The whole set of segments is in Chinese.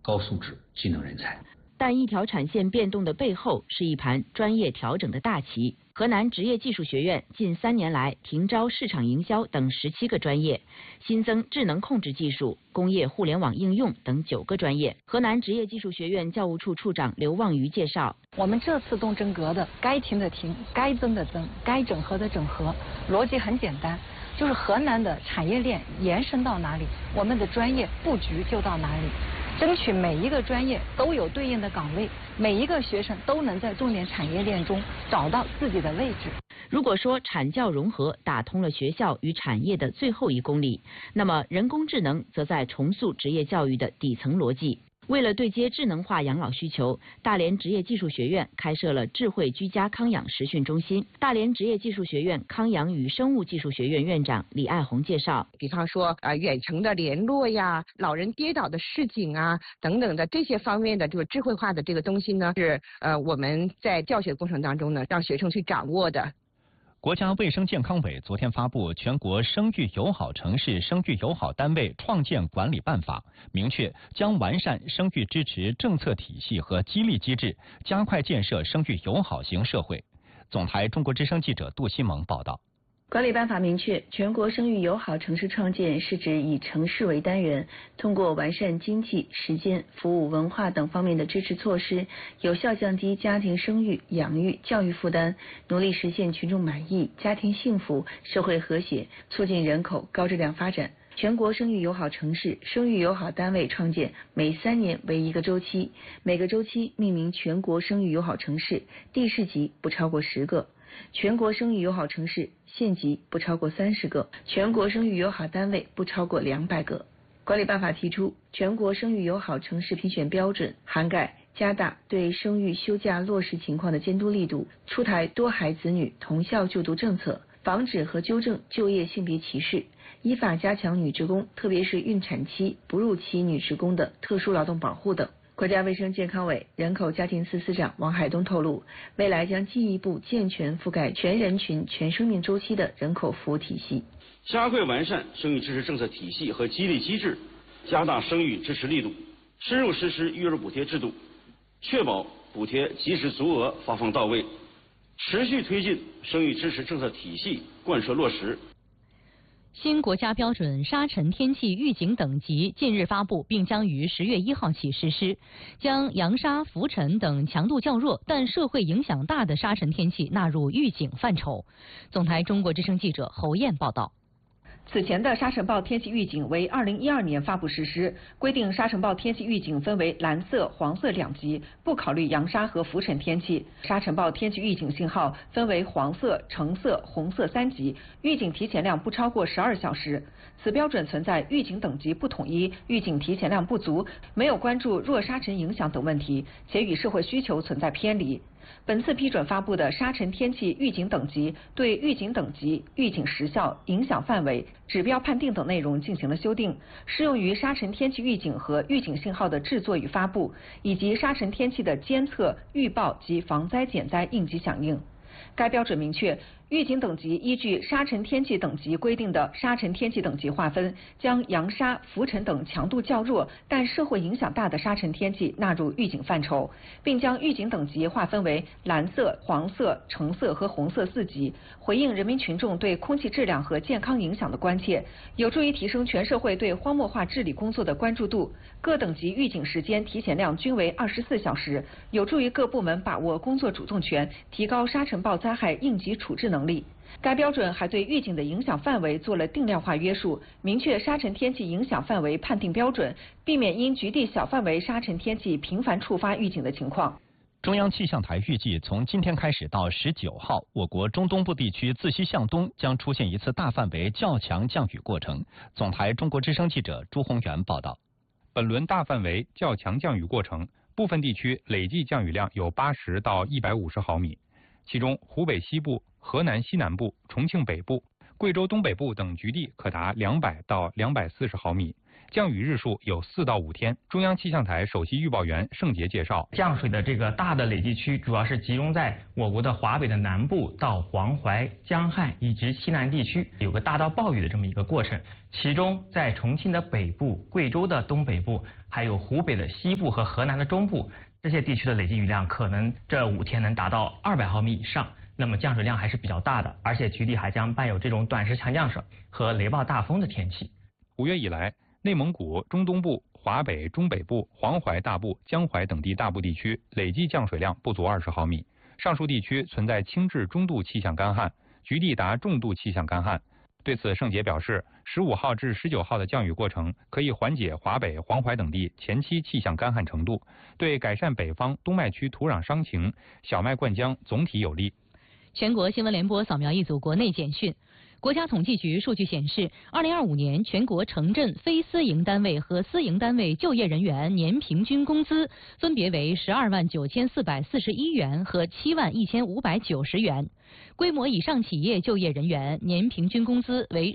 高素质技能人才。 但一条产线变动的背后是一盘专业调整的大棋。河南职业技术学院近3年来停招市场营销等17个专业，新增智能控制技术、工业互联网应用等9个专业。河南职业技术学院教务处处长刘望瑜介绍， 我们这次动真格的，该停的停，该增的增，该整合的整合，逻辑很简单，就是河南的产业链延伸到哪里，我们的专业布局就到哪里。争取每一个专业都有对应的岗位，每一个学生都能在重点产业链中找到自己的位置。 如果说产教融合打通了学校与产业的最后1公里，那么人工智能则在重塑职业教育的底层逻辑。为了对接智能化养老需求，大连职业技术学院开设了智慧居家康养实训中心。大连职业技术学院康养与生物技术学院院长李爱红介绍， 比方说远程的联络呀，老人跌倒的示警啊等等的这些方面的这个智慧化的这个东西呢，是我们在教学过程当中呢让学生去掌握的。 国家卫生健康委昨天发布《全国生育友好城市生育友好单位创建管理办法》，明确将完善生育支持政策体系和激励机制，加快建设生育友好型社会。总台中国之声记者杜西蒙报道。 管理办法明确，全国生育友好城市创建是指以城市为单元，通过完善经济、时间、服务、文化等方面的支持措施，有效降低家庭生育、养育、教育负担，努力实现群众满意、家庭幸福、社会和谐，促进人口高质量发展。全国生育友好城市、生育友好单位创建每3年为1个周期，每个周期命名全国生育友好城市，地市级不超过10个。全国生育友好城市县级不超过30个，全国生育友好单位不超过200个。管理办法提出，全国生育友好城市评选标准涵盖加大对生育休假落实情况的监督力度，出台多孩子女同校就读政策，防止和纠正就业性别歧视，依法加强女职工，特别是孕产期、哺乳期女职工的特殊劳动保护等。国家卫生健康委人口家庭司司长王海东透露，未来将进一步健全覆盖全人群、全生命周期的人口服务体系， 加快完善生育支持政策体系和激励机制，加大生育支持力度，深入实施育儿补贴制度，确保补贴及时足额发放到位，持续推进生育支持政策体系贯彻落实。 新国家标准沙尘天气预警等级近日发布，并将于10月1号起实施，将扬沙、浮尘等强度较弱但社会影响大的沙尘天气纳入预警范畴。总台中国之声记者侯燕报道。 此前的沙尘暴天气预警为2012年发布实施，规定沙尘暴天气预警分为蓝色、黄色2级，不考虑扬沙和浮尘天气。沙尘暴天气预警信号分为黄色、橙色、红色3级，预警提前量不超过12小时。此标准存在预警等级不统一、预警提前量不足、没有关注弱沙尘影响等问题，且与社会需求存在偏离。本次批准发布的沙尘天气预警等级，对预警等级、预警时效、影响范围、指标判定等内容进行了修订，适用于沙尘天气预警和预警信号的制作与发布，以及沙尘天气的监测、预报及防灾减灾应急响应。该标准明确，预警等级依据沙尘天气等级规定的沙尘天气等级划分，将扬沙、浮尘等强度较弱但社会影响大的沙尘天气纳入预警范畴，并将预警等级划分为蓝色、黄色、橙色和红色4级，回应人民群众对空气质量和健康影响的关切，有助于提升全社会对荒漠化治理工作的关注度。各等级预警时间提前量均为24小时，有助于各部门把握工作主动权，提高沙尘暴灾害应急处置能力。该标准还对预警的影响范围做了定量化约束，明确沙尘天气影响范围判定标准，避免因局地小范围沙尘天气频繁触发预警的情况。 中央气象台预计，从今天开始到19号，我国中东部地区自西向东将出现一次大范围较强降雨过程。总台中国之声记者朱宏元报道。 本轮大范围较强降雨过程，部分地区累计降雨量有80到150毫米，其中湖北西部、河南西南部、重庆北部、贵州东北部等局地可达200到240毫米， 降雨日数有4到5天。中央气象台首席预报员盛杰介绍， 降水的这个大的累积区主要是集中在我国的华北的南部到黄淮、江汉以及西南地区，有个大到暴雨的这么一个过程。其中在重庆的北部、贵州的东北部，还有湖北的西部和河南的中部，这些地区的累计雨量可能这5天能达到200毫米以上。那么降水量还是比较大的，而且局地还将伴有这种短时强降水和雷暴大风的天气。 5月以来，内蒙古、中东部、华北、中北部、黄淮大部、江淮等地大部地区累计降水量不足20毫米，上述地区存在轻至中度气象干旱，局地达重度气象干旱。对此，盛杰表示，15号至19号的降雨过程可以缓解华北、黄淮等地前期气象干旱程度，对改善北方冬麦区土壤伤情、小麦灌浆总体有利。 全国新闻联播扫描一组国内简讯。国家统计局数据显示，2025年全国城镇非私营单位和私营单位就业人员年平均工资分别为129441元和71590元，规模以上企业就业人员年平均工资为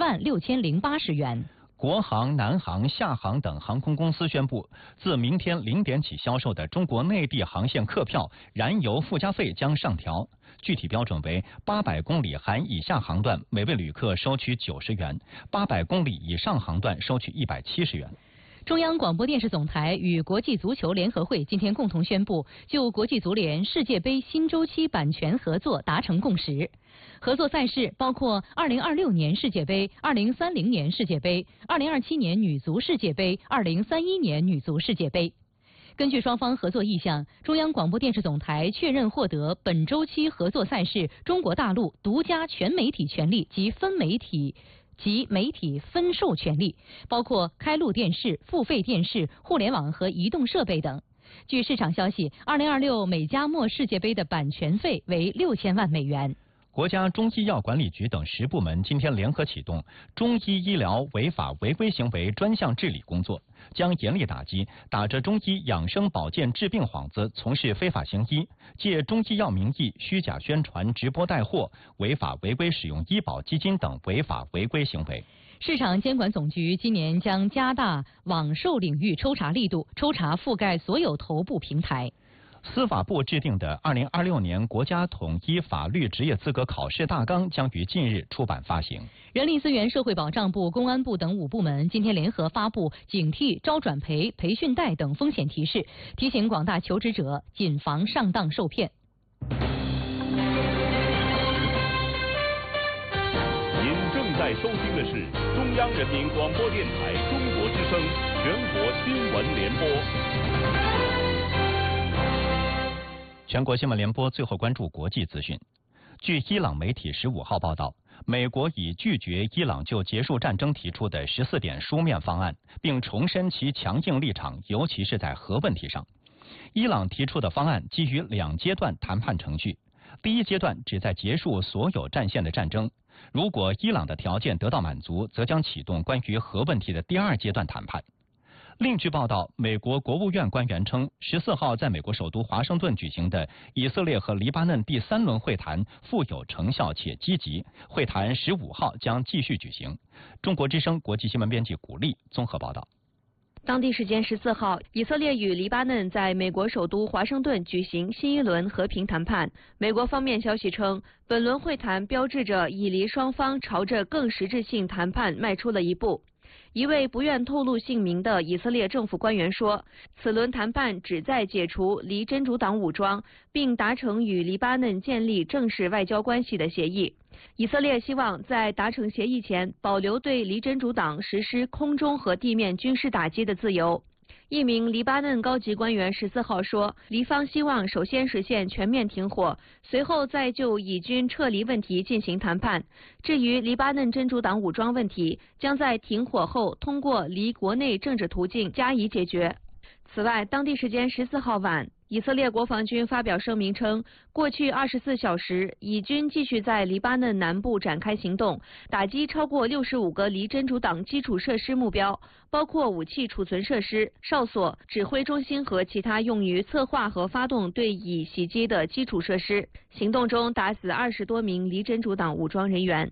106080元。 国航、南航、厦航等航空公司宣布，自明天0点起销售的中国内地航线客票燃油附加费将上调，具体标准为800公里含以下航段每位旅客收取90元，800公里以上航段收取170元。 中央广播电视总台与国际足球联合会今天共同宣布，就国际足联世界杯新周期版权合作达成共识。合作赛事包括2026年世界杯、2030年世界杯、2027年女足世界杯、2031年女足世界杯。根据双方合作意向，中央广播电视总台确认获得本周期合作赛事中国大陆独家全媒体权利及媒体分授权利，包括开录电视、付费电视、互联网和移动设备等。据市场消息，2026美加墨世界杯的版权费为6000万美元。 国家中医药管理局等10部门今天联合启动中医医疗违法违规行为专项治理工作，将严厉打击打着中医养生保健治病幌子从事非法行医、借中医药名义虚假宣传、直播带货、违法违规使用医保基金等违法违规行为。 市场监管总局今年将加大网售领域抽查力度，抽查覆盖所有头部平台。 司法部制定的2026年国家统一法律职业资格考试大纲将于近日出版发行。 人力资源社会保障部、公安部等5部门今天联合发布警惕招转培、培训贷等风险提示，提醒广大求职者谨防上当受骗。 您正在收听的是中央人民广播电台中国之声全国新闻联播。 全国新闻联播最后关注国际资讯。据伊朗媒体15号报道，美国已拒绝伊朗就结束战争提出的14点书面方案，并重申其强硬立场，尤其是在核问题上。伊朗提出的方案基于2阶段谈判程序，第一阶段旨在结束所有战线的战争，如果伊朗的条件得到满足，则将启动关于核问题的第2阶段谈判。另据报道，美国国务院官员称，14号在美国首都华盛顿举行的以色列和黎巴嫩第3轮会谈富有成效且积极，会谈15号将继续举行。中国之声国际新闻编辑古丽综合报道。 当地时间14号，以色列与黎巴嫩在美国首都华盛顿举行新一轮和平谈判。美国方面消息称，本轮会谈标志着以黎双方朝着更实质性谈判迈出了一步。一位不愿透露姓名的以色列政府官员说，此轮谈判旨在解除黎真主党武装，并达成与黎巴嫩建立正式外交关系的协议。以色列希望在达成协议前保留对黎真主党实施空中和地面军事打击的自由。一名黎巴嫩高级官员14号说，黎方希望首先实现全面停火，随后再就以军撤离问题进行谈判。至于黎巴嫩真主党武装问题，将在停火后通过黎国内政治途径加以解决。此外，当地时间14号晚，以色列国防军发表声明称，过去24小时，以军继续在黎巴嫩南部展开行动，打击超过65个黎真主党基础设施目标，包括武器储存设施、哨所、指挥中心和其他用于策划和发动对以袭击的基础设施。行动中打死20多名黎真主党武装人员。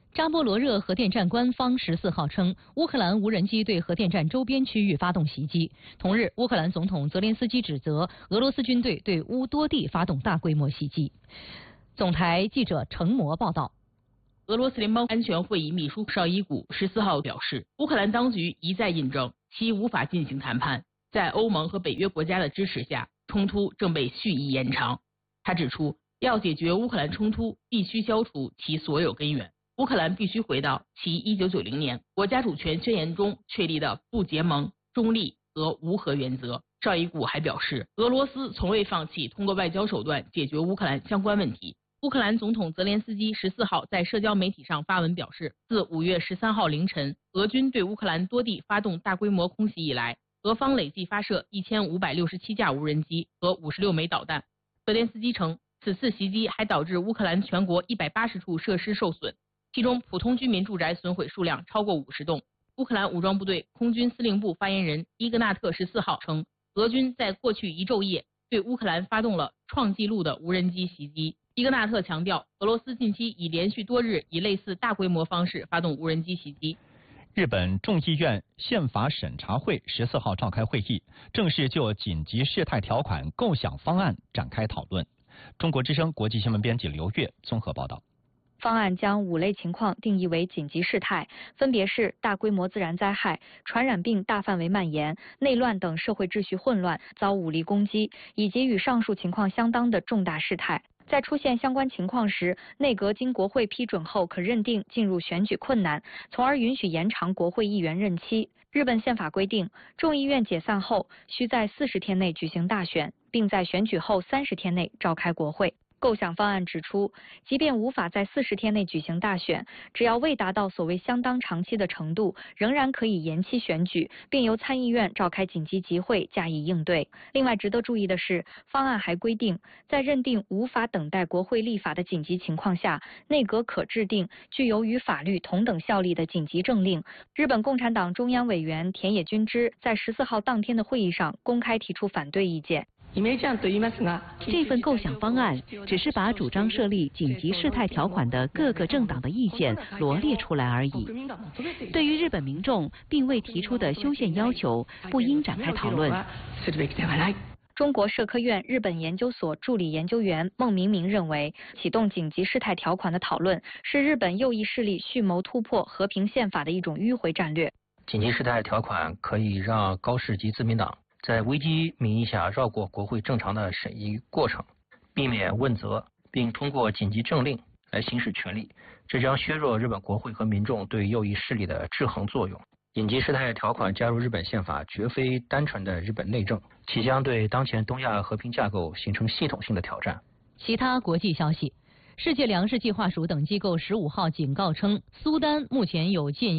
扎波罗热核电站官方14号称，乌克兰无人机对核电站周边区域发动袭击。同日，乌克兰总统泽连斯基指责俄罗斯军队对乌多地发动大规模袭击。总台记者程模报道。 俄罗斯联邦安全会议秘书绍伊古14号表示，乌克兰当局一再印证其无法进行谈判，在欧盟和北约国家的支持下，冲突正被蓄意延长。他指出，要解决乌克兰冲突，必须消除其所有根源。乌克兰必须回到其1990年国家主权宣言中确立的不结盟、中立和无核原则。绍伊古还表示，俄罗斯从未放弃通过外交手段解决乌克兰相关问题。乌克兰总统泽连斯基14号在社交媒体上发文表示，自5月13号凌晨俄军对乌克兰多地发动大规模空袭以来，俄方累计发射1567架无人机和56枚导弹。泽连斯基称，此次袭击还导致乌克兰全国180处设施受损，其中普通居民住宅损毁数量超过50栋。乌克兰武装部队空军司令部发言人伊格纳特14号称，俄军在过去一昼夜对乌克兰发动了创纪录的无人机袭击。伊格纳特强调，俄罗斯近期已连续多日以类似大规模方式发动无人机袭击。 日本众议院宪法审查会14号召开会议，正式就紧急事态条款构想方案展开讨论。中国之声国际新闻编辑刘月综合报道。 方案将5类情况定义为紧急事态，分别是大规模自然灾害、传染病大范围蔓延、内乱等社会秩序混乱遭武力攻击，以及与上述情况相当的重大事态。在出现相关情况时，内阁经国会批准后可认定进入选举困难，从而允许延长国会议员任期。日本宪法规定，众议院解散后需在40天内举行大选，并在选举后30天内召开国会。构想方案指出，即便无法在40天内举行大选，只要未达到所谓相当长期的程度，仍然可以延期选举，并由参议院召开紧急集会加以应对。另外值得注意的是，方案还规定，在认定无法等待国会立法的紧急情况下，内阁可制定具有与法律同等效力的紧急政令。日本共产党中央委员田野君之在14号当天的会议上公开提出反对意见。 这份构想方案只是把主张设立紧急事态条款的各个政党的意见罗列出来而已。对于日本民众并未提出的修宪要求，不应展开讨论。 中国社科院日本研究所助理研究员孟明明认为，启动紧急事态条款的讨论是日本右翼势力蓄谋突破和平宪法的一种迂回战略。 紧急事态条款可以让高市及自民党在危机名义下绕过国会正常的审议过程，避免问责，并通过紧急政令来行使权力，这将削弱日本国会和民众对右翼势力的制衡作用。紧急事态条款加入日本宪法绝非单纯的日本内政，其将对当前东亚和平架构形成系统性的挑战。 其他国际消息。世界粮食计划署等机构15号警告称，苏丹目前有近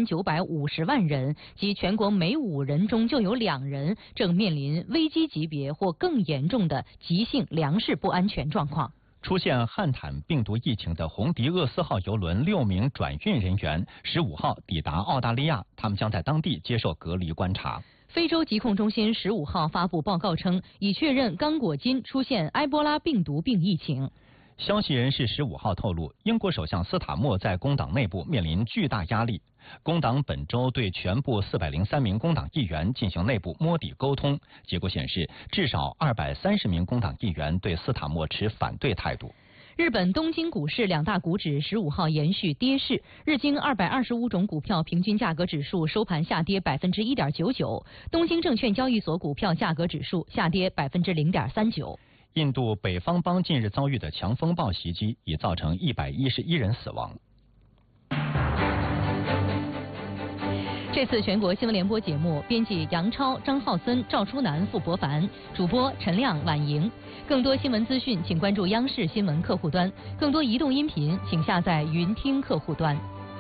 1950万人，即全国每5人中就有2人正面临危机级别或更严重的急性粮食不安全状况。 出现汉坦病毒疫情的红迪厄斯号邮轮6名转运人员15号抵达澳大利亚，他们将在当地接受隔离观察。 非洲疾控中心15号发布报告称，已确认刚果金出现埃博拉病毒病疫情。 消息人士15号透露，英国首相斯塔默在工党内部面临巨大压力。工党本周对全部403名工党议员进行内部摸底沟通，结果显示，至少230名工党议员对斯塔默持反对态度。 日本东京股市2大股指15号延续跌势，日经225种股票平均价格指数收盘下跌1.99%，东京证券交易所股票价格指数下跌0.39%。 印度北方邦近日遭遇的强风暴袭击，已造成111人死亡。 这次全国新闻联播节目，编辑杨超、张浩森、赵初南、傅博凡，主播陈亮、婉莹。更多新闻资讯，请关注央视新闻客户端；更多移动音频，请下载云听客户端。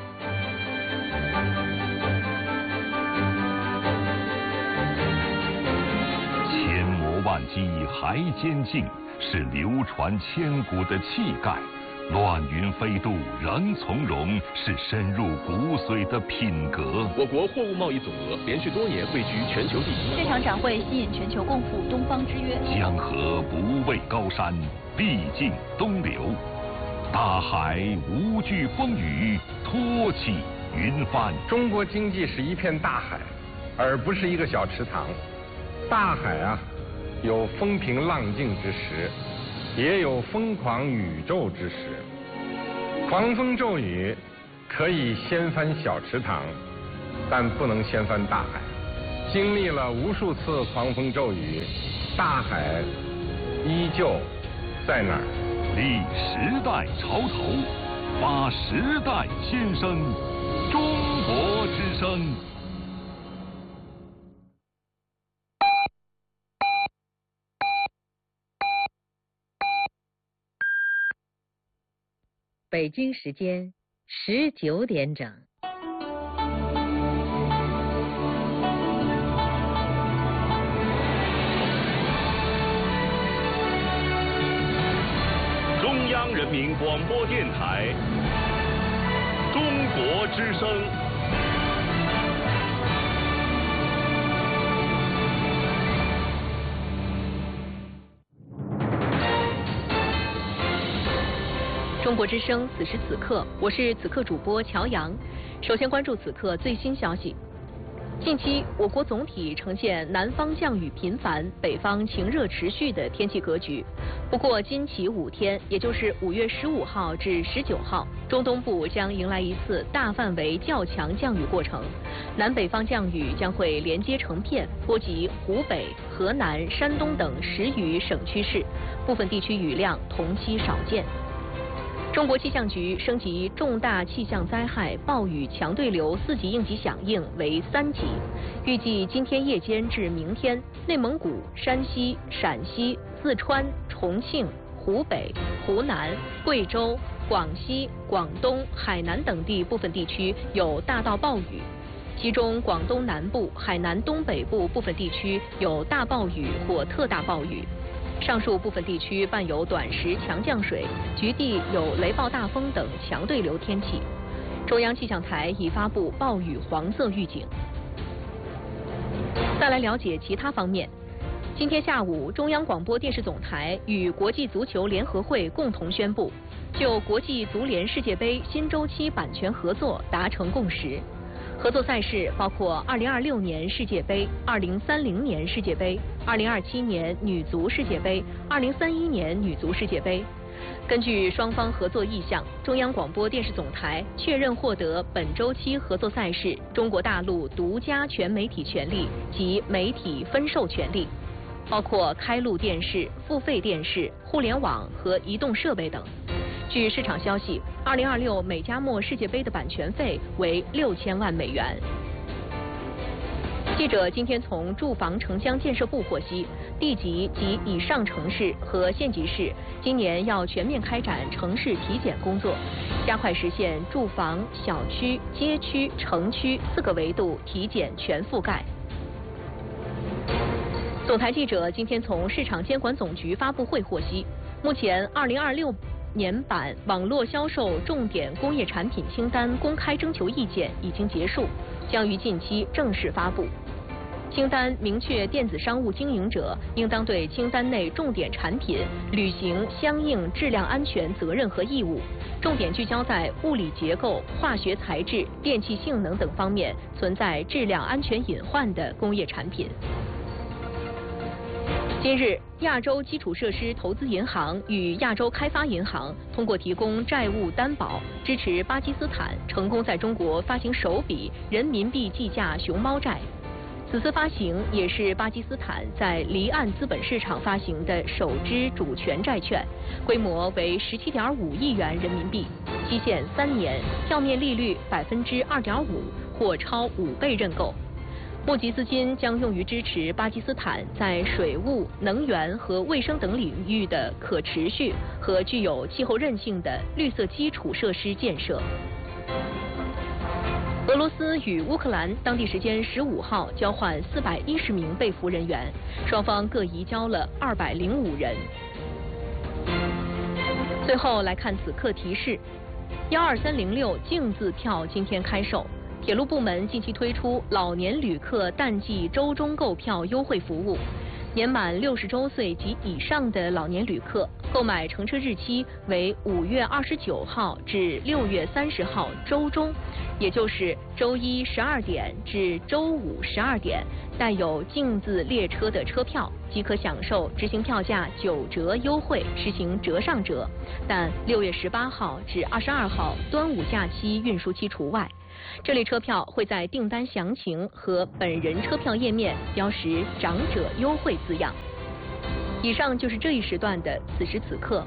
千磨万击还坚劲，是流传千古的气概。乱云飞渡仍从容，是深入骨髓的品格。 我国货物贸易总额连续多年位居全球第一。 这场展会吸引全球共赴东方之约。 江河不畏高山，必尽东流。 大海无惧风雨，托起云帆。 中国经济是一片大海，而不是一个小池塘。大海啊，有风平浪静之时，也有疯狂宇宙之时。狂风骤雨可以掀翻小池塘，但不能掀翻大海。经历了无数次狂风骤雨，大海依旧在那儿。 立时代潮头，发时代新声，中国之声。 北京时间19点整。 中央人民广播电台，中国之声。 中国之声，此时此刻，我是此刻主播乔阳。首先关注此刻最新消息。近期，我国总体呈现南方降雨频繁、北方晴热持续的天气格局。不过，今起5天，也就是5月15号至19号，中东部将迎来一次大范围较强降雨过程，南北方降雨将会连接成片，波及湖北、河南、山东等10余省区市，部分地区雨量同期少见。中国气象局升级重大气象灾害暴雨强对流4级应急响应为3级，预计今天夜间至明天，内蒙古、山西、陕西、四川、重庆、湖北、湖南、贵州、广西、广东、海南等地部分地区有大到暴雨，其中广东南部、海南东北部部分地区有大暴雨或特大暴雨。上述部分地区伴有短时强降水，局地有雷暴大风等强对流天气。中央气象台已发布暴雨黄色预警。再来了解其他方面。今天下午，中央广播电视总台与国际足球联合会共同宣布，就国际足联世界杯新周期版权合作达成共识。合作赛事包括2026年世界杯、2030年世界杯、2027年女足世界杯、2031年女足世界杯。根据双方合作意向，中央广播电视总台确认获得本周期合作赛事中国大陆独家全媒体权利及媒体分授权利，包括开路电视、付费电视、互联网和移动设备等。据市场消息，2026美加墨世界杯的版权费为6000万美元。记者今天从住房城乡建设部获悉，地级及以上城市和县级市今年要全面开展城市体检工作，加快实现住房、小区、街区、城区4个维度体检全覆盖。总台记者今天从市场监管总局发布会获悉，目前2026年版网络销售重点工业产品清单公开征求意见已经结束，将于近期正式发布。清单明确电子商务经营者应当对清单内重点产品履行相应质量安全责任和义务，重点聚焦在物理结构、化学材质、电气性能等方面存在质量安全隐患的工业产品。今日，亚洲基础设施投资银行与亚洲开发银行通过提供债务担保，支持巴基斯坦成功在中国发行首笔人民币计价熊猫债。此次发行也是巴基斯坦在离岸资本市场发行的首支主权债券，规模为17.5亿元人民币，期限3年，票面利率2.5%，或超5倍认购。募集资金将用于支持巴基斯坦在水务、能源和卫生等领域的可持续和具有气候韧性的绿色基础设施建设。俄罗斯与乌克兰当地时间15号交换410名被俘人员，双方各移交了205人。最后来看此刻提示：12306净字票今天开售。铁路部门近期推出老年旅客淡季周中购票优惠服务， 年满60周岁及以上的老年旅客购买乘车日期为5月29号至6月30号周中，也就是周一12点至周五12点，带有径自列车的车票，即可享受执行票价9折优惠，实行折上折。但6月18号至22号端午假期运输期除外。这类车票会在订单详情和本人车票页面标识“长者优惠”字样。以上就是这一时段的此时此刻。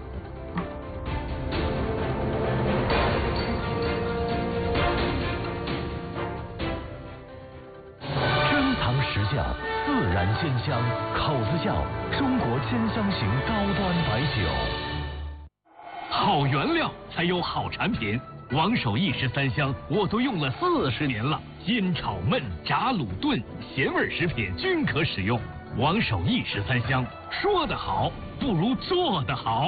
珍藏实窖，自然鲜香，口子窖，中国鲜香型高端白酒。 好原料才有好产品。王守义13香我都用了40年了，煎炒焖炸卤炖咸味食品均可使用。王守义13香，说得好不如做得好。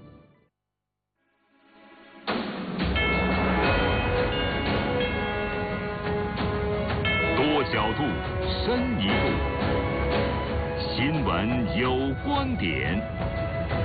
多角度，深一步，新闻有观点。